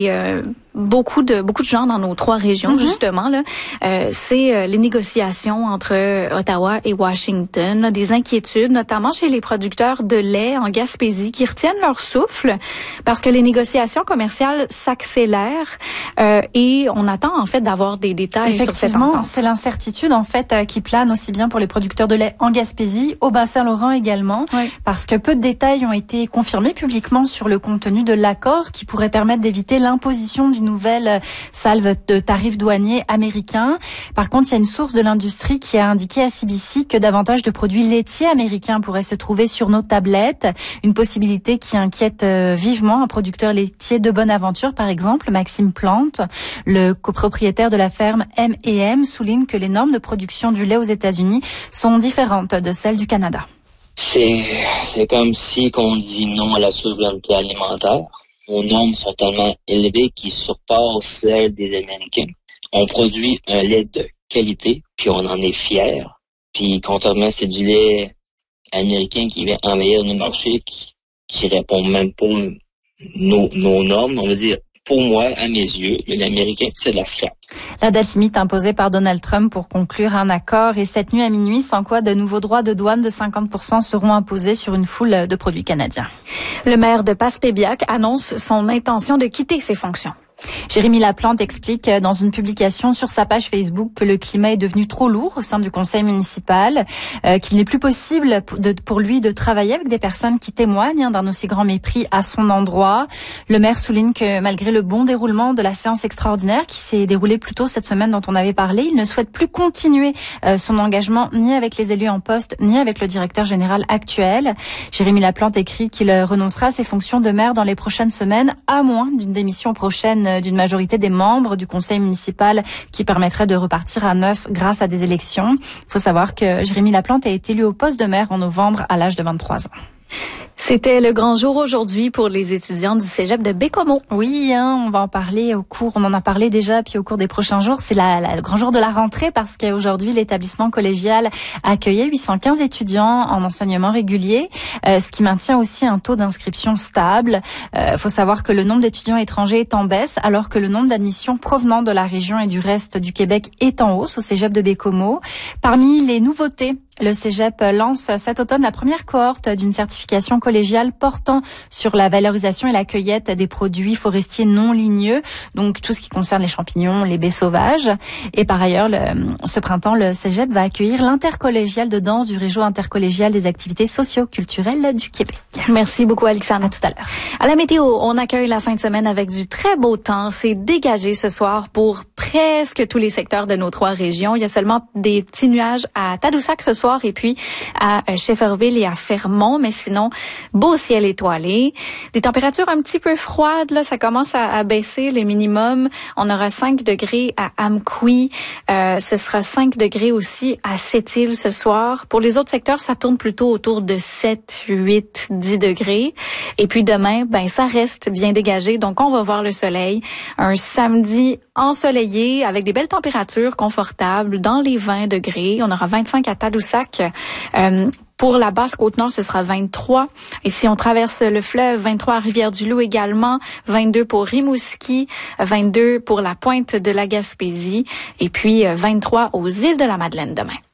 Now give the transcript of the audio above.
Beaucoup de gens dans nos 3 régions, justement, là, c'est les négociations entre Ottawa et Washington, là, des inquiétudes, notamment chez les producteurs de lait en Gaspésie, qui retiennent leur souffle parce que les négociations commerciales s'accélèrent et on attend en fait d'avoir des détails sur cette entente. Effectivement, c'est l'incertitude en fait qui plane aussi bien pour les producteurs de lait en Gaspésie, au Bas-Saint-Laurent également, parce que peu de détails ont été confirmés publiquement sur le contenu de l'accord qui pourrait permettre d'éviter l'imposition d'une nouvelle salve de tarifs douaniers américains. Par contre, il y a une source de l'industrie qui a indiqué à CBC que davantage de produits laitiers américains pourraient se trouver sur nos tablettes. Une possibilité qui inquiète vivement un producteur laitier de Bonaventure, par exemple, Maxime Plante. Le copropriétaire de la ferme M&M souligne que les normes de production du lait aux États-Unis sont différentes de celles du Canada. C'est comme si on dit non à la souveraineté alimentaire. Nos normes sont tellement élevées qu'ils surpassent celles des Américains. On produit un lait de qualité, puis on en est fiers. Puis contrairement, c'est du lait américain qui vient envahir nos marchés, qui répond même pas nos normes. On veut dire, pour moi, à mes yeux, le lait américain, c'est de la scrap. La date limite imposée par Donald Trump pour conclure un accord est cette nuit à minuit, sans quoi de nouveaux droits de douane de 50% seront imposés sur une foule de produits canadiens. Le maire de Passepébiac annonce son intention de quitter ses fonctions. Jérémy Laplante explique dans une publication sur sa page Facebook que le climat est devenu trop lourd au sein du conseil municipal, qu'il n'est plus possible pour lui de travailler avec des personnes qui témoignent d'un aussi grand mépris à son endroit. Le maire souligne que malgré le bon déroulement de la séance extraordinaire qui s'est déroulée plus tôt cette semaine dont on avait parlé, il ne souhaite plus continuer son engagement ni avec les élus en poste ni avec le directeur général actuel. Jérémy Laplante écrit qu'il renoncera à ses fonctions de maire dans les prochaines semaines, à moins d'une démission prochaine d'une majorité des membres du conseil municipal qui permettrait de repartir à neuf grâce à des élections. Il faut savoir que Jérémy Laplante a été élu au poste de maire en novembre à l'âge de 23 ans. C'était le grand jour aujourd'hui pour les étudiants du cégep de Baie-Comeau. Oui, on va en parler on en a parlé déjà, puis au cours des prochains jours, c'est le grand jour de la rentrée parce qu'aujourd'hui, l'établissement collégial a accueilli 815 étudiants en enseignement régulier, ce qui maintient aussi un taux d'inscription stable. Faut savoir que le nombre d'étudiants étrangers est en baisse, alors que le nombre d'admissions provenant de la région et du reste du Québec est en hausse au cégep de Baie-Comeau. Parmi les nouveautés, le cégep lance cet automne la première cohorte d'une certification collégiale portant sur la valorisation et la cueillette des produits forestiers non ligneux, donc tout ce qui concerne les champignons, les baies sauvages. Et par ailleurs, ce printemps, le cégep va accueillir l'intercollégial de danse du réseau intercollégial des activités socio-culturelles du Québec. Merci beaucoup, Alexandre. À tout à l'heure. À la météo, on accueille la fin de semaine avec du très beau temps. C'est dégagé ce soir pour presque tous les secteurs de nos 3 régions. Il y a seulement des petits nuages à Tadoussac ce soir et puis à Shefferville et à Fermont, mais sinon, beau ciel étoilé. Des températures un petit peu froides, là, ça commence à baisser les minimums. On aura 5 degrés à Amqui, ce sera 5 degrés aussi à Sept-Îles ce soir. Pour les autres secteurs, ça tourne plutôt autour de 7, 8, 10 degrés. Et puis demain, ça reste bien dégagé, donc on va voir le soleil. Un samedi ensoleillé avec des belles températures confortables dans les 20 degrés. On aura 25 à Tadoussac. Pour la Basse-Côte-Nord, ce sera 23. Et si on traverse le fleuve, 23 à Rivière-du-Loup également, 22 pour Rimouski, 22 pour la Pointe de la Gaspésie et puis 23 aux îles de la Madeleine demain.